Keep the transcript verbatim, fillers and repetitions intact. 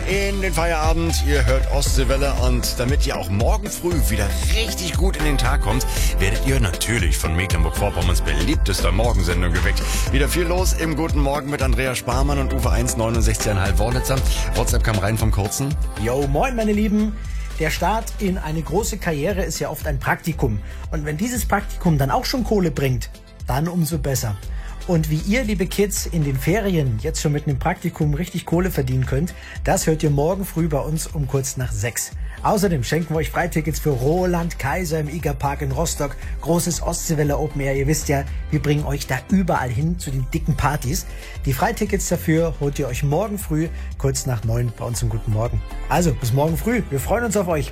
in den Feierabend. Ihr hört Ostseewelle und damit ihr auch morgen früh wieder richtig gut in den Tag kommt, werdet ihr natürlich von Mecklenburg-Vorpommerns beliebtester Morgensendung geweckt. Wieder viel los im Guten Morgen mit Andreas Sparmann und Uwe eins neunundsechzig Komma fünf Worlitzer. WhatsApp kam rein vom Kurzen. Yo, moin meine Lieben. Der Start in eine große Karriere ist ja oft ein Praktikum. Und wenn dieses Praktikum dann auch schon Kohle bringt, dann umso besser. Und wie ihr, liebe Kids, in den Ferien jetzt schon mit einem Praktikum richtig Kohle verdienen könnt, das hört ihr morgen früh bei uns um kurz nach sechs. Außerdem schenken wir euch Freitickets für Roland Kaiser im Igerpark in Rostock. Großes Ostseewelle Open Air. Ihr wisst ja, wir bringen euch da überall hin zu den dicken Partys. Die Freitickets dafür holt ihr euch morgen früh kurz nach neun bei uns im Guten Morgen. Also, bis morgen früh. Wir freuen uns auf euch.